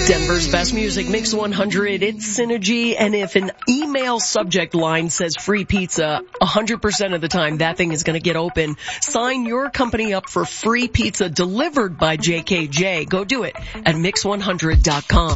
Denver's best music, Mix 100, it's Synergy, and if an email subject line says free pizza, 100% of the time that thing is going to get open. Sign your company up for free pizza delivered by JKJ. Go do it at mix100.com.